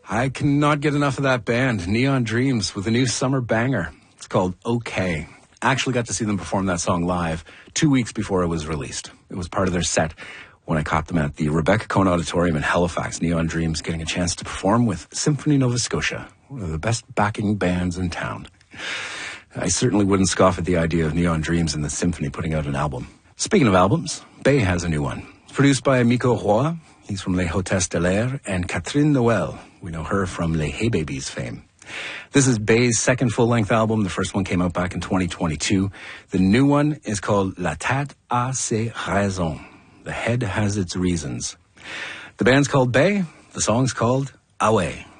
I cannot get enough of that band, Neon Dreams, with a new summer banger. It's called OK. I actually got to see them perform that song live 2 weeks before it was released. It was part of their set when I caught them at the Rebecca Cohn Auditorium in Halifax. Neon Dreams getting a chance to perform with Symphony Nova Scotia, one of the best backing bands in town. I certainly wouldn't scoff at the idea of Neon Dreams and the Symphony putting out an album. Speaking of albums, Bay has a new one. It's produced by Miko Roy. He's from Les Hôtesses de l'Air, and Catherine Noël. We know her from Les Hey Babies fame. This is Bay's second full-length album. The first one came out back in 2022. The new one is called La Tête a ses raisons. The head has its reasons. The band's called Bay. The song's called Away.